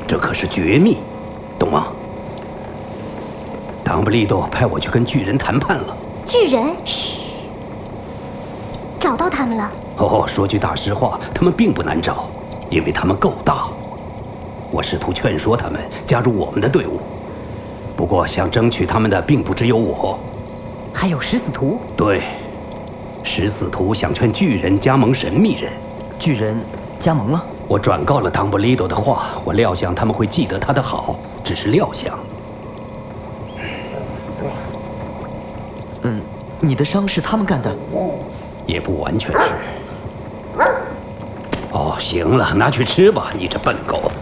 这可是绝密，懂吗？邓布利多派我去跟巨人谈判了。 巨人？ 嘘。 找到他们了？ 哦，说句大实话，他们并不难找，因为他们够大。我试图劝说他们加入我们的队伍，不过想争取他们的并不只有我， 还有食死徒。 对，食死徒想劝巨人加盟神秘人。 巨人加盟了？ 我转告了邓布利多的话，我料想他们会记得他的好，只是料想。 你的伤是他们干的？ 也不完全是。哦，行了，拿去吃吧，你这笨狗。